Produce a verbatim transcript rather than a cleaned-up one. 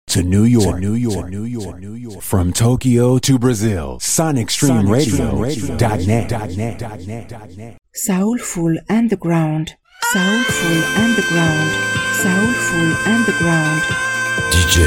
to New York, to New York, to New York, New York. From Tokyo to Brazil, Sonic Stream Radio dot net. Soulful Underground, Soulful Underground, Soulful Underground. D J